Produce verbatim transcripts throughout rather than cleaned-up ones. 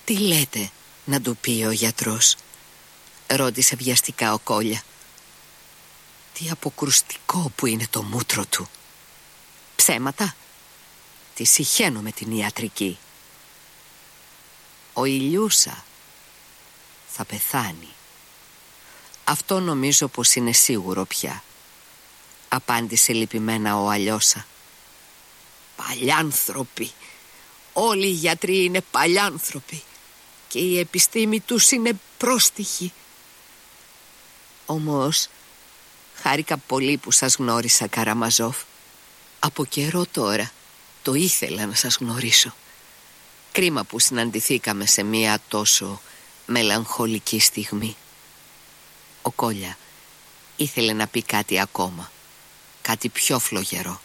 Τι λέτε να του πει ο γιατρός? Ρώτησε βιαστικά ο Κόλια. Τι αποκρουστικό που είναι το μούτρο του. Ψέματα? Τη συχαίνω με την ιατρική. Ο Ηλιούσα θα πεθάνει. Αυτό νομίζω πως είναι σίγουρο πια, απάντησε λυπημένα ο Αλιώσα. Παλιάνθρωποι. Όλοι οι γιατροί είναι παλιάνθρωποι και η επιστήμη τους είναι πρόστιχη. Όμως χάρηκα πολύ που σας γνώρισα, Καραμαζόφ. Από καιρό τώρα το ήθελα να σας γνωρίσω. Κρίμα που συναντηθήκαμε σε μία τόσο μελαγχολική στιγμή. Ο Κόλια ήθελε να πει κάτι ακόμα, κάτι πιο φλογερό.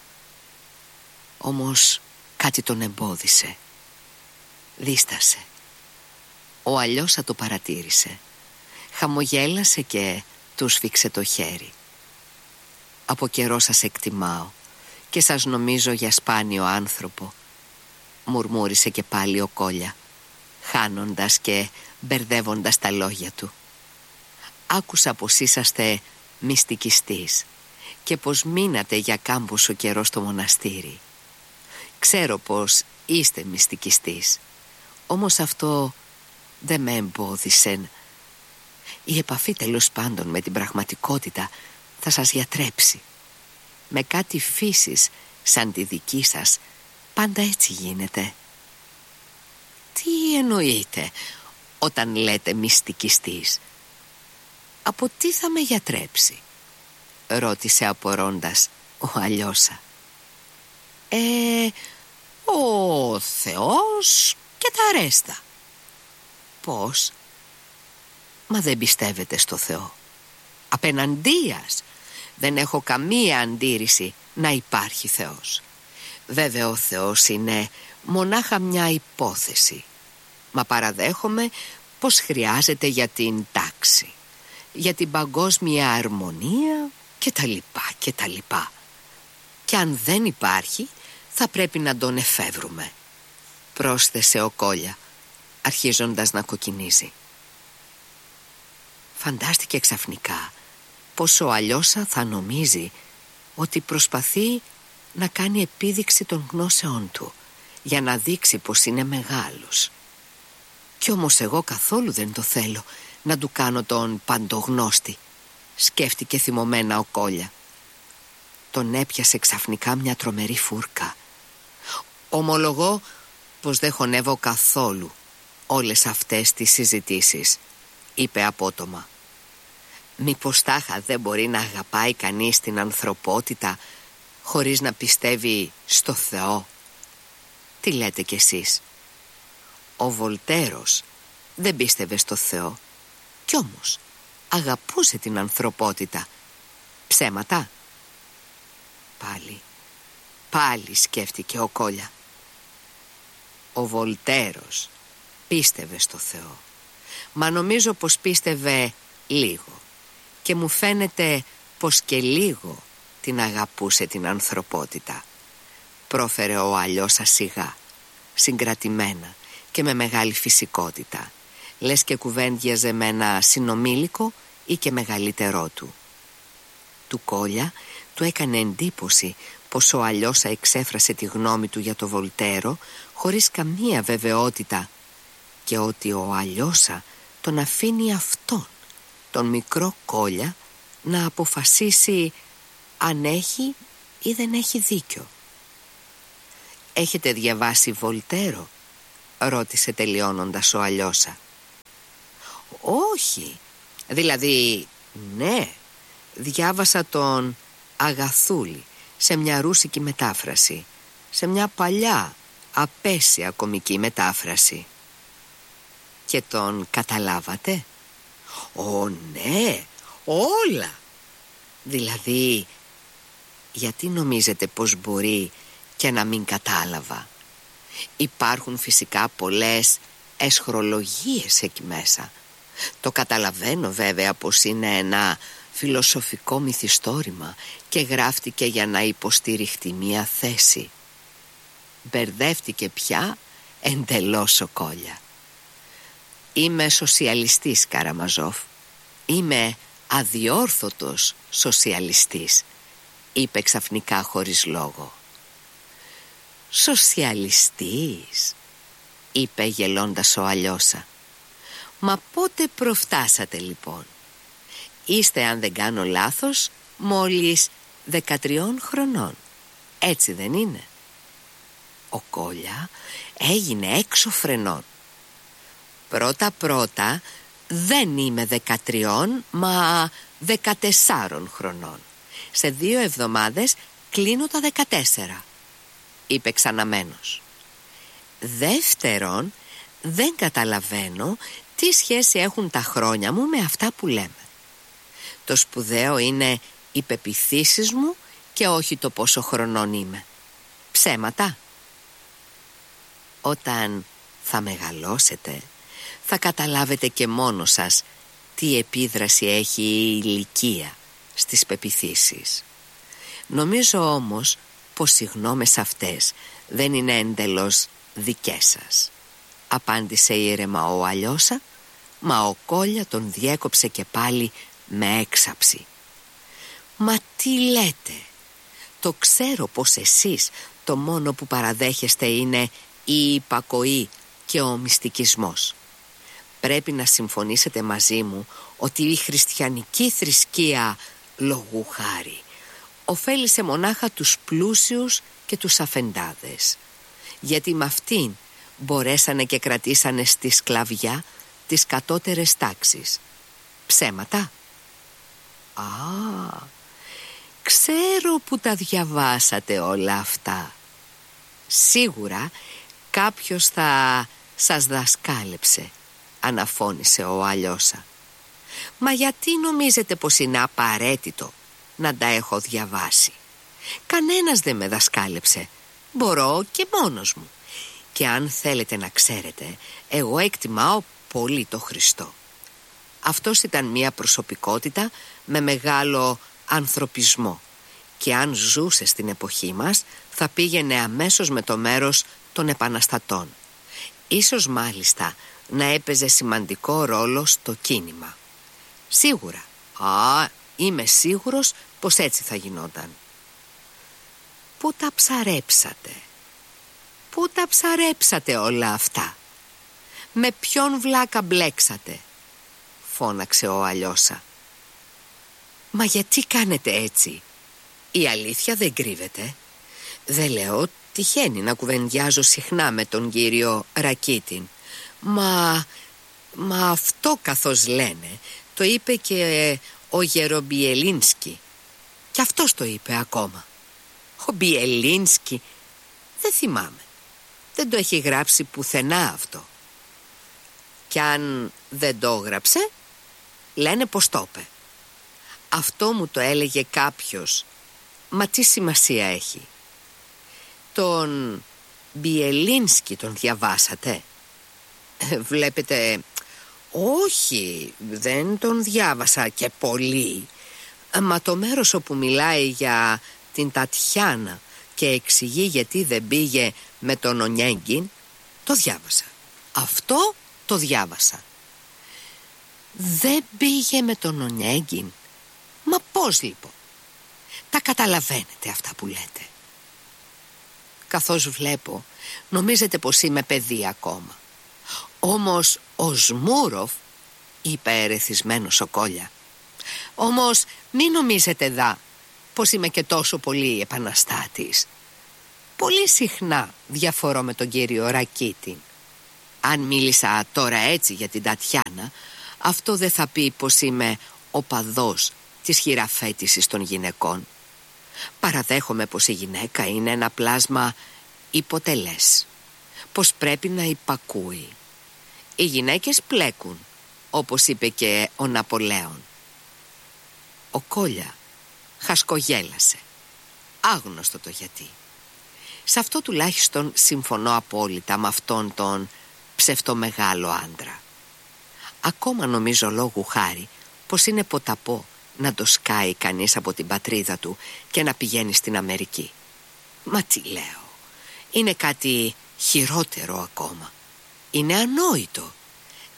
Όμως κάτι τον εμπόδισε. Δίστασε. Ο Αλιώσα το παρατήρησε. Χαμογέλασε και του σφίξε το χέρι. Από καιρό σας εκτιμάω και σας νομίζω για σπάνιο άνθρωπο, μουρμούρισε και πάλι ο Κόλια, χάνοντας και μπερδεύοντας τα λόγια του. Άκουσα πως είσαστε μυστικιστής και πως μείνατε για κάμποσο καιρό στο μοναστήρι. Ξέρω πως είστε μυστικιστής, όμως αυτό δεν με εμπόδισε. Η επαφή τέλος πάντων με την πραγματικότητα θα σας γιατρέψει. Με κάτι φύσης σαν τη δική σας πάντα έτσι γίνεται. Τι εννοείτε όταν λέτε μυστικιστής? Από τι θα με γιατρέψει? Ρώτησε απορώντας ο Αλιώσα. Ε, ο Θεός και τα ρέστα. Πώς? Μα δεν πιστεύετε στο Θεό? Απέναντίας δεν έχω καμία αντίρρηση να υπάρχει Θεός. Βέβαια ο Θεός είναι μονάχα μια υπόθεση, μα παραδέχομαι πως χρειάζεται για την τάξη, για την παγκόσμια αρμονία και τα λοιπά και τα λοιπά. Και αν δεν υπάρχει θα πρέπει να τον εφεύρουμε, πρόσθεσε ο Κόλια, αρχίζοντας να κοκκινίζει. Φαντάστηκε ξαφνικά πως ο Αλιώσα θα νομίζει ότι προσπαθεί να κάνει επίδειξη των γνώσεών του για να δείξει πως είναι μεγάλος. Κι όμως εγώ καθόλου δεν το θέλω να του κάνω τον παντογνώστη, σκέφτηκε θυμωμένα ο Κόλια. Τον έπιασε ξαφνικά μια τρομερή φούρκα. Ομολογώ πως δεν χωνεύω καθόλου όλες αυτές τις συζητήσεις, είπε απότομα. Μήπως τάχα δεν μπορεί να αγαπάει κανείς την ανθρωπότητα χωρίς να πιστεύει στο Θεό? Τι λέτε κι εσείς? Ο Βολτέρος δεν πίστευε στο Θεό, κι όμως αγαπούσε την ανθρωπότητα. Ψέματα? Πάλι, πάλι σκέφτηκε ο Κόλια. Ο Βολτέρος πίστευε στο Θεό, μα νομίζω πως πίστευε λίγο και μου φαίνεται πως και λίγο την αγαπούσε την ανθρωπότητα, πρόφερε ο Αλιώσα σιγά, συγκρατημένα και με μεγάλη φυσικότητα, λες και κουβέντιαζε με ένα συνομήλικο ή και μεγαλύτερό του. Του Κόλια του έκανε εντύπωση πως ο Αλιώσα εξέφρασε τη γνώμη του για το Βολτέρο χωρίς καμία βεβαιότητα και ότι ο Αλιώσα τον αφήνει αυτόν, τον μικρό Κόλια, να αποφασίσει αν έχει ή δεν έχει δίκιο. «Έχετε διαβάσει Βολτέρο?» ρώτησε τελειώνοντας ο Αλιώσα. «Όχι, δηλαδή ναι, διάβασα τον Αγαθούλη σε μια ρούσικη μετάφραση, σε μια παλιά απέσια κομική μετάφραση». «Και τον καταλάβατε?» «Ω ναι, όλα». «Δηλαδή, γιατί νομίζετε πως μπορεί και να μην κατάλαβα? Υπάρχουν φυσικά πολλές εσχρολογίες εκεί μέσα. Το καταλαβαίνω βέβαια πως είναι ένα φιλοσοφικό μυθιστόρημα και γράφτηκε για να υποστηριχτεί μια θέση». Μπερδεύτηκε πια εντελώς ο Κόλια. Είμαι σοσιαλιστής, Καραμαζόφ. Είμαι αδιόρθωτος σοσιαλιστής, είπε ξαφνικά χωρίς λόγο. Σοσιαλιστής, είπε γελώντας ο Αλιώσα. Μα πότε προφτάσατε λοιπόν? Είστε, αν δεν κάνω λάθος, μόλις δεκατριών χρονών. Έτσι δεν είναι? Ο Κόλια έγινε έξω φρενών. Πρώτα πρώτα δεν είμαι δεκατριών, μα δεκατεσσάρων χρονών. Σε δύο εβδομάδες κλείνω τα δεκατέσσερα, είπε ξαναμένος. Δεύτερον, δεν καταλαβαίνω τι σχέση έχουν τα χρόνια μου με αυτά που λέμε. Το σπουδαίο είναι οι πεποιθήσεις μου και όχι το πόσο χρονών είμαι. Ψέματα. Όταν θα μεγαλώσετε, θα καταλάβετε και μόνο σας τι επίδραση έχει η ηλικία στις πεποιθήσεις. Νομίζω όμως πως οι γνώμες αυτές δεν είναι εντελώς δικές σας, απάντησε ήρεμα ο Αλιώσα, μα ο Κόλια τον διέκοψε και πάλι με έξαψη. Μα τι λέτε? Το ξέρω πως εσείς το μόνο που παραδέχεστε είναι η υπακοή και ο μυστικισμός. Πρέπει να συμφωνήσετε μαζί μου ότι η χριστιανική θρησκεία, λόγου χάρη, ωφέλησε μονάχα τους πλούσιους και τους αφεντάδες, γιατί με αυτήν μπορέσανε και κρατήσανε στη σκλαβιά τις κατώτερες τάξεις. Ψέματα? Α, ξέρω που τα διαβάσατε όλα αυτά. Σίγουρα κάποιος θα σας δασκάλεψε, αναφώνησε ο Αλιώσα. Μα γιατί νομίζετε πως είναι απαραίτητο να τα έχω διαβάσει? Κανένας δεν με δασκάλεψε. Μπορώ και μόνος μου. Και αν θέλετε να ξέρετε, εγώ εκτιμάω πολύ το Χριστό. Αυτός ήταν μια προσωπικότητα με μεγάλο ανθρωπισμό, και αν ζούσε στην εποχή μας θα πήγαινε αμέσως με το μέρος των επαναστατών. Ίσως μάλιστα να έπαιζε σημαντικό ρόλο στο κίνημα. Σίγουρα, α, είμαι σίγουρος πως έτσι θα γινόταν. Πού τα ψαρέψατε? Πού τα ψαρέψατε όλα αυτά? Με ποιον βλάκα μπλέξατε? Φώναξε ο Αλιώσα. Μα γιατί κάνετε έτσι? Η αλήθεια δεν κρύβεται. Δεν λέω, τυχαίνει να κουβεντιάζω συχνά με τον κύριο Ρακίτιν. Μα, μα αυτό καθώς λένε το είπε και ο Γερομπιελίνσκι. Και αυτός το είπε ακόμα. Ο Μπιελίνσκι δεν θυμάμαι. Δεν το έχει γράψει πουθενά αυτό. Κι αν δεν το έγραψε, λένε πως το είπε. Αυτό μου το έλεγε κάποιος. Μα τι σημασία έχει? Τον Μπιελίνσκι τον διαβάσατε? Βλέπετε, όχι, δεν τον διάβασα και πολύ. Μα το μέρος όπου μιλάει για την Τατιάνα και εξηγεί γιατί δεν πήγε με τον Ονιέγκιν, το διάβασα. Αυτό το διάβασα. Δεν πήγε με τον Ονιέγκιν? Μα πώς λοιπόν? Τα καταλαβαίνετε αυτά που λέτε? Καθώς βλέπω, νομίζετε πως είμαι παιδί ακόμα. Όμως ο Σμούροφ, είπε ερεθισμένος ο Κόλια. Όμως μην νομίζετε δα πως είμαι και τόσο πολύ επαναστάτης. Πολύ συχνά διαφορώ με τον κύριο Ρακίτιν. Αν μίλησα τώρα έτσι για την Τατιάνα, αυτό δεν θα πει πως είμαι οπαδός της χειραφέτησης των γυναικών. Παραδέχομαι πως η γυναίκα είναι ένα πλάσμα υποτελές, πως πρέπει να υπακούει. Οι γυναίκες πλέκουν, όπως είπε και ο Ναπολέον. Ο Κόλια χασκογέλασε, άγνωστο το γιατί. Σε αυτό τουλάχιστον συμφωνώ απόλυτα με αυτόν τον ψευτομεγάλο άντρα. Ακόμα νομίζω λόγου χάρη πως είναι ποταπό να το σκάει κανείς από την πατρίδα του και να πηγαίνει στην Αμερική. Μα τι λέω, είναι κάτι χειρότερο ακόμα. Είναι ανόητο.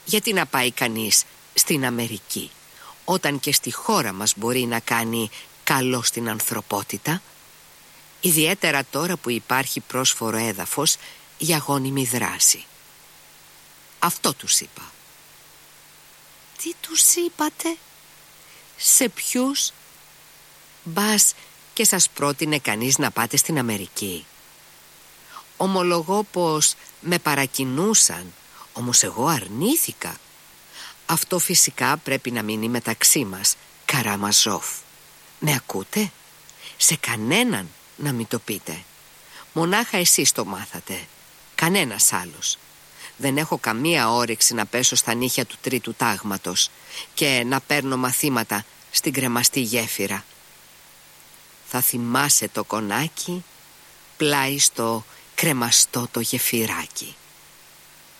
Γιατί να πάει κανείς στην Αμερική, όταν και στη χώρα μας μπορεί να κάνει καλό στην ανθρωπότητα, ιδιαίτερα τώρα που υπάρχει πρόσφορο έδαφος για γόνιμη δράση. Αυτό τους είπα. Τι τους είπατε? Σε ποιους? Μπας και σας πρότεινε κανείς να πάτε στην Αμερική? Ομολογώ πως με παρακινούσαν, όμως εγώ αρνήθηκα. Αυτό φυσικά πρέπει να μείνει μεταξύ μας, Καραμαζόφ. Με ακούτε? Σε κανέναν να μην το πείτε. Μονάχα εσείς το μάθατε, κανένας άλλος. Δεν έχω καμία όρεξη να πέσω στα νύχια του τρίτου τάγματος και να παίρνω μαθήματα στην κρεμαστή γέφυρα. Θα θυμάσαι το κονάκι πλάι στο κρεμαστό το γεφυράκι.